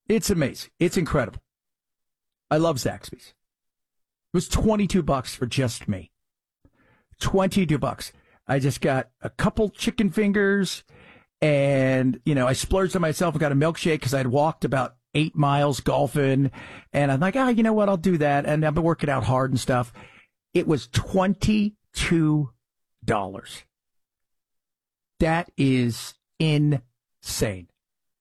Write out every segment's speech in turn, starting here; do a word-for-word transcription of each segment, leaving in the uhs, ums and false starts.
It's amazing. It's incredible. I love Zaxby's. It was twenty-two bucks for just me. twenty-two bucks. I just got a couple chicken fingers and, you know, I splurged on myself and got a milkshake because I'd walked about eight miles golfing. And I'm like, ah, oh, you know what? I'll do that. And I've been working out hard and stuff. It was twenty-two dollars. That is insane.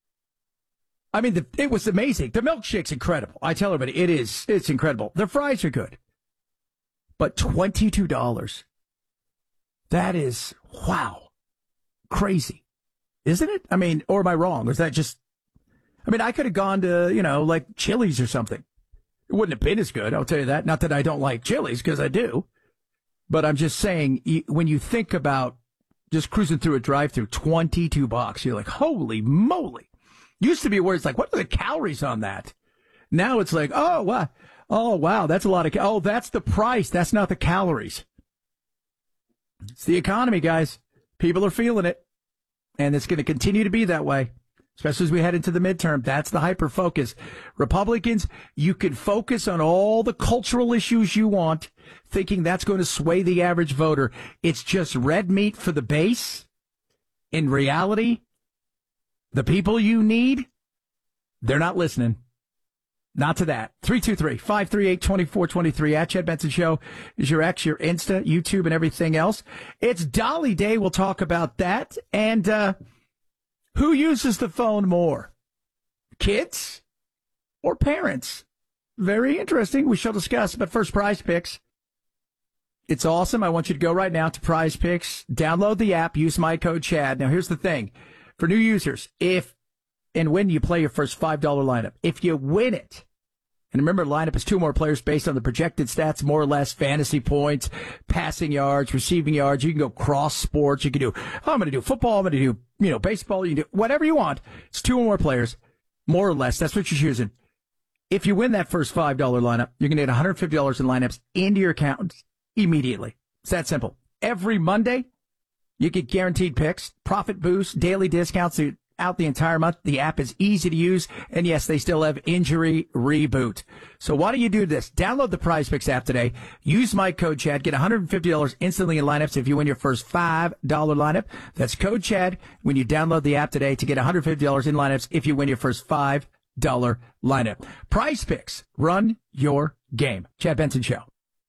I mean, the, it was amazing. The milkshake's incredible. I tell everybody, it is. It's incredible. The fries are good. But twenty-two dollars. That is, wow, crazy. Isn't it? I mean, or am I wrong? Or is that just, I mean, I could have gone to, you know, like Chili's or something. It wouldn't have been as good, I'll tell you that. Not that I don't like Chili's, because I do. But I'm just saying, when you think about just cruising through a drive-thru, twenty-two bucks, you're like, holy moly. Used to be where it's like, what are the calories on that? Now it's like, oh, wow. Oh, wow, that's a lot of, ca- oh, that's the price. That's not the calories. It's the economy, guys. People are feeling it. And it's going to continue to be that way, especially as we head into the midterm. That's the hyper focus. Republicans, you can focus on all the cultural issues you want, thinking that's going to sway the average voter. It's just red meat for the base. In reality, the people you need, they're not listening. Not to that. three two three, five three eight, two four two three at Chad Benson Show is your X, your Insta, YouTube, and everything else. It's Dolly Day. We'll talk about that. And uh, who uses the phone more? Kids or parents? Very interesting. We shall discuss. But first, Prize Picks. It's awesome. I want you to go right now to Prize Picks. Download the app. Use my code Chad. Now, here's the thing. For new users, if and when you play your first five dollar lineup, if you win it, and remember, lineup is two or more players based on the projected stats, more or less, fantasy points, passing yards, receiving yards. You can go cross sports. You can do, oh, I'm going to do football. I'm going to do, you know, baseball. You can do whatever you want. It's two or more players, more or less. That's what you're choosing. If you win that first five dollar lineup, you're going to get one hundred fifty dollars in lineups into your account immediately. It's that simple. Every Monday, you get guaranteed picks, profit boosts, daily discounts out the entire month. The app is easy to use. And yes, they still have injury reboot. So why don't you do this? Download the Prize Picks app today. Use my code Chad. Get one hundred fifty dollars instantly in lineups if you win your first five dollar lineup. That's code Chad when you download the app today to get one hundred fifty dollars in lineups if you win your first five dollar lineup. Prize Picks. Run your game. Chad Benson Show.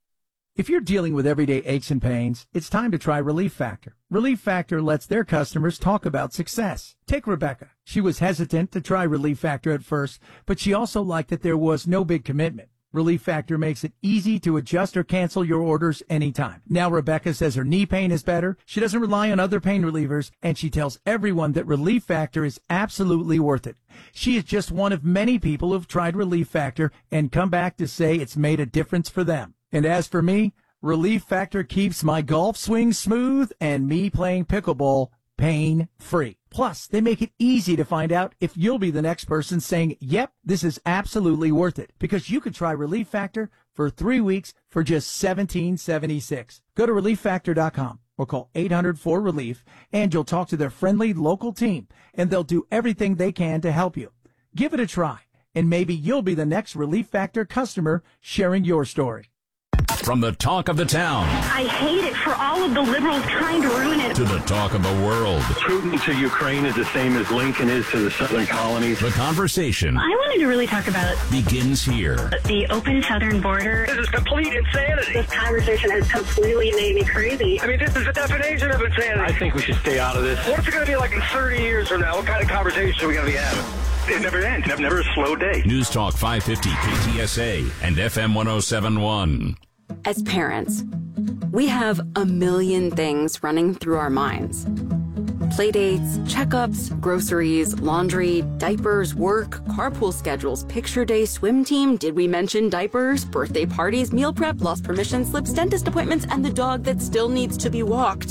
If you're dealing with everyday aches and pains, it's time to try Relief Factor. Relief Factor lets their customers talk about success. Take Rebecca. She was hesitant to try Relief Factor at first, but she also liked that there was no big commitment. Relief Factor makes it easy to adjust or cancel your orders anytime. Now Rebecca says her knee pain is better. She doesn't rely on other pain relievers, and she tells everyone that Relief Factor is absolutely worth it. She is just one of many people who've tried Relief Factor and come back to say it's made a difference for them. And as for me, Relief Factor keeps my golf swing smooth and me playing pickleball pain-free. Plus, they make it easy to find out if you'll be the next person saying, yep, this is absolutely worth it. Because you could try Relief Factor for three weeks for just seventeen seventy-six. Go to relief factor dot com or call eight hundred four relief and you'll talk to their friendly local team and they'll do everything they can to help you. Give it a try and maybe you'll be the next Relief Factor customer sharing your story. From the talk of the town. I hate it for all of the liberals trying to ruin it. To the talk of the world. Putin to Ukraine is the same as Lincoln is to the southern colonies. The conversation. I wanted to really talk about begins here. The open southern border. This is complete insanity. This conversation has completely made me crazy. I mean, this is the definition of insanity. I think we should stay out of this. What's it going to be like in thirty years from now? What kind of conversation are we going to be having? It never ends. Never, never a slow day. News Talk five fifty K T S A and F M one oh seven point one. As parents, we have a million things running through our minds. Playdates, checkups, groceries, laundry, diapers, work, carpool schedules, picture day, swim team, did we mention diapers, birthday parties, meal prep, lost permission slips, dentist appointments, and the dog that still needs to be walked.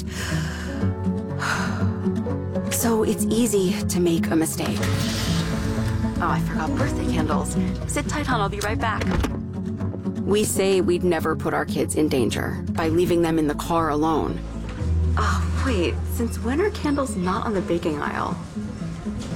So it's easy to make a mistake. Oh, I forgot birthday candles. Sit tight, hon, I'll be right back. We say we'd never put our kids in danger by leaving them in the car alone. Oh, wait, since when are candles not on the baking aisle?